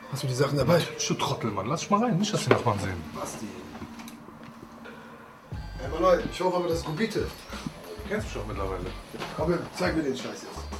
Hast du die Sachen dabei? Du Trottel, Mann. Lass dich mal rein. Nicht, dass die Nachbarn sehen. Basti. Hey Mann, ich hoffe aber, das ist Gubite. Du kennst mich doch mittlerweile. Komm, zeig mir den Scheiß jetzt.